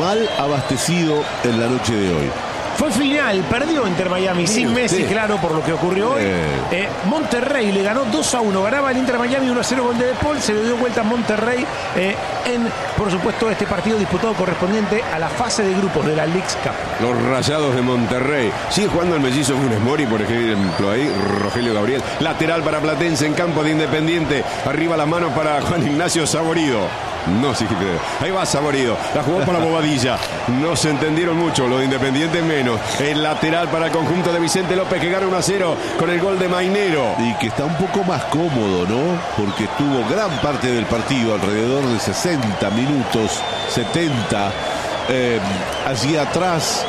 mal abastecido en la noche de hoy. Fue final, perdió Inter Miami sin Messi, claro, por lo que ocurrió hoy. Monterrey le ganó 2-1, ganaba el Inter Miami 1-0 gol de Paul, se le dio vuelta a Monterrey en, por supuesto, este partido disputado correspondiente a la fase de grupos de la Leagues Cup. Los Rayados de Monterrey. Sigue jugando el mellizo Funes Mori, por ejemplo, ahí, Rogelio Gabriel. Lateral para Platense en campo de Independiente. Arriba las manos para Juan Ignacio Saborido. No, sí, ahí va Saborido. La jugó para Bobadilla. No se entendieron mucho, lo de Independiente menos. El lateral para el conjunto de Vicente López, que gana 1-0 con el gol de Mainero. Y que está un poco más cómodo, ¿no? Porque estuvo gran parte del partido, alrededor de 60 minutos, 70, hacia atrás,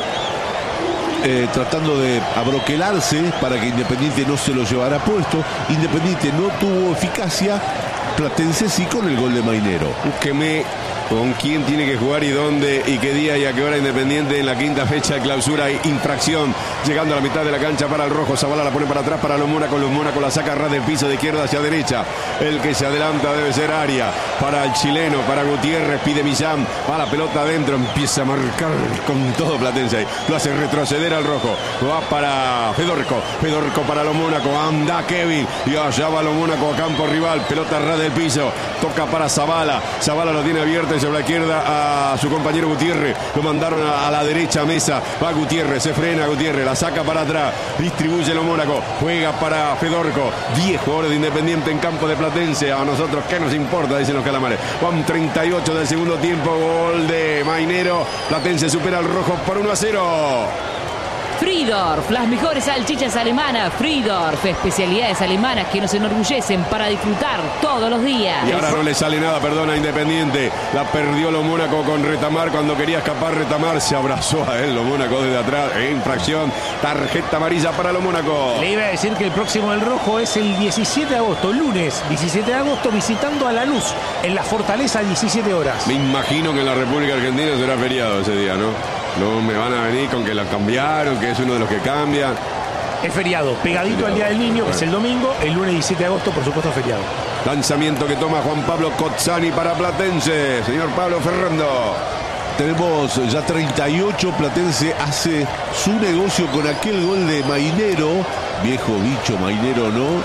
tratando de abroquelarse para que Independiente no se lo llevara puesto. Independiente no tuvo eficacia. Platense sí con el gol de Mainero. Búsqueme con quién tiene que jugar y dónde y qué día y a qué hora Independiente en la quinta fecha de clausura. Infracción llegando a la mitad de la cancha para el rojo. Zabala la pone para atrás para los Mónaco la saca a ras del piso de izquierda hacia derecha. El que se adelanta debe ser Aria. Para el chileno, para Gutiérrez, pide Millán, va la pelota adentro, empieza a marcar con todo Platense ahí. Lo hace retroceder al rojo. Va para Fedorco para los Mónaco. Anda Kevin y allá va los Mónaco a campo rival. Pelota a ras del piso. Toca para Zabala. Zabala lo tiene abierto sobre la izquierda a su compañero Gutiérrez. Lo mandaron a la derecha Mesa. Va Gutiérrez, se frena Gutiérrez, la saca para atrás. Distribuye los Mónaco. Juega para Fedorco. 10 jugadores de Independiente en campo de Platense. A nosotros, ¿qué nos importa? Dicen los calamares. Van 38 del segundo tiempo. Gol de Mainero. Platense supera al rojo por 1-0. Friedorf, las mejores salchichas alemanas. Friedorf, especialidades alemanas que nos enorgullecen para disfrutar todos los días. Y ahora no le sale nada, perdona, Independiente. La perdió los Mónaco con Retamar. Cuando quería escapar Retamar, se abrazó a él los Mónaco desde atrás. Infracción, tarjeta amarilla para los Mónaco. Le iba a decir que el próximo del rojo es el 17 de agosto, lunes 17 de agosto, visitando a Lanús en la Fortaleza, 17 horas. Me imagino que en la República Argentina será feriado ese día, ¿no? No me van a venir con que la cambiaron, que es uno de los que cambian. Es feriado, pegadito al Día del Niño, que es el domingo, el lunes 17 de agosto, por supuesto, feriado. Lanzamiento que toma Juan Pablo Cozzani para Platense. Señor Pablo Ferrando. Tenemos ya 38, Platense hace su negocio con aquel gol de Mainero, viejo bicho Mainero, ¿no?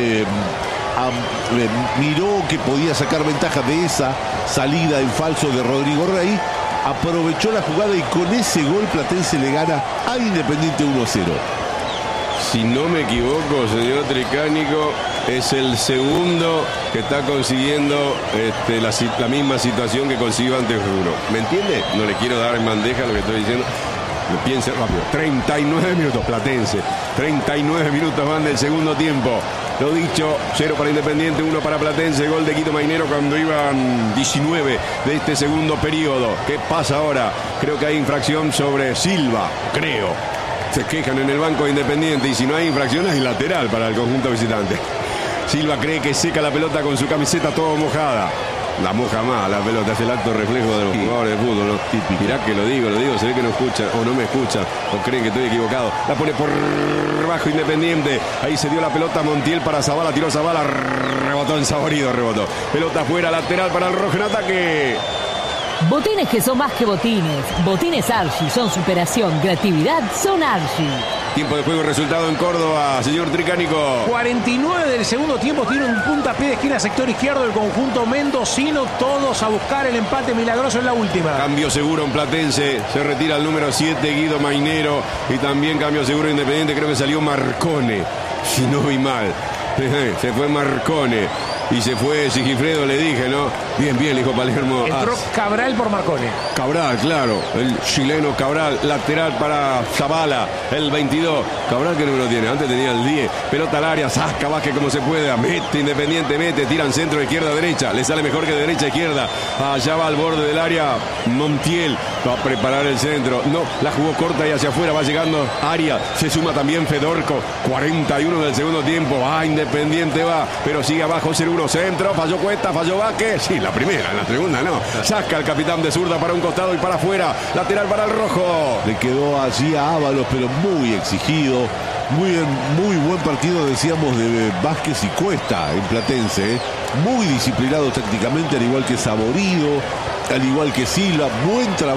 Miró que podía sacar ventaja de esa salida en falso de Rodrigo Rey. Aprovechó la jugada y con ese gol Platense le gana a Independiente 1-0. Si no me equivoco, señor Tricánico, es el segundo que está consiguiendo la misma situación que consiguió antes uno. ¿Me entiende? No le quiero dar en bandeja lo que estoy diciendo. Piense rápido. 39 minutos Platense. 39 minutos van del segundo tiempo. Lo dicho, 0 para Independiente, 1 para Platense. Gol de Guido Mainero cuando iban 19 de este segundo periodo. ¿Qué pasa ahora? Creo que hay infracción sobre Silva. Creo. Se quejan en el banco de Independiente y si no hay infracción hay lateral para el conjunto visitante. Silva cree que seca la pelota con su camiseta toda mojada. La moja más, la pelota es el acto reflejo de los jugadores de fútbol, ¿no? Típico. Mirá que lo digo, se ve que no escucha o no me escucha o creen que estoy equivocado. La pone por bajo Independiente. Ahí se dio la pelota a Montiel para Zabala, tiró Zabala, rebotó en Saborido, rebotó. Pelota afuera, lateral para el rojo en ataque. Botines que son más que botines. Botines Archie son superación, creatividad son Archie. Tiempo de juego y resultado en Córdoba, señor Tricánico. 49 del segundo tiempo, tiene un puntapié de esquina sector izquierdo del conjunto mendocino. Todos a buscar el empate milagroso en la última. Cambio seguro en Platense, se retira el número 7, Guido Mainero. Y también cambio seguro Independiente, creo que salió Marcone, si no vi mal. Se fue Marcone. Y se fue Sigifredo, le dije, ¿no? Bien, le dijo Palermo. Entró Cabral por Marcone. Cabral, claro. El chileno Cabral, lateral para Zabala, el 22. Cabral, ¿qué número tiene? Antes tenía el 10. Pelota al área, saca Vázquez como se pueda. Mete Independiente, tiran centro de izquierda a derecha. Le sale mejor que de derecha a izquierda. Allá va al borde del área Montiel. Va a preparar el centro. No, la jugó corta y hacia afuera. Va llegando Aria. Se suma también Fedorco. 41 del segundo tiempo. Independiente va. Pero sigue abajo 0-1. Centro, falló Cuesta, falló Vázquez. Sí, la primera, en la segunda no. Saca el capitán de zurda para un costado y para afuera. Lateral para el rojo. Le quedó allí a Ábalos, pero muy exigido. Muy buen partido, decíamos, de Vázquez y Cuesta en Platense. Muy disciplinado tácticamente, al igual que Saborido, al igual que Silva. Buen trabajo.